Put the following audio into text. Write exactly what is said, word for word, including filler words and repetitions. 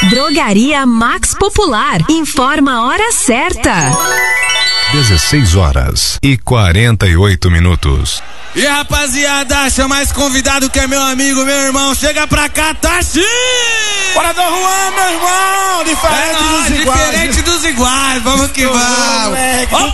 Drogaria Max Popular. Informa a hora certa. dezesseis horas e quarenta e oito minutos. E rapaziada, chama esse convidado que é meu amigo, meu irmão. Chega pra cá, Tachi! Bora do Juan, meu irmão! Diferente é dos nóis, iguais. Diferente dos iguais, vamos que vamos. Moleque, Opa!